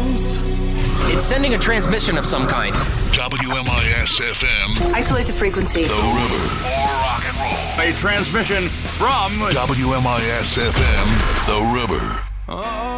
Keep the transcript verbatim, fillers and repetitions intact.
house. It's sending a transmission of some kind. W M I S F M. Isolate the frequency. The River. More rock and roll. A transmission from W M I S F M. The River. Oh.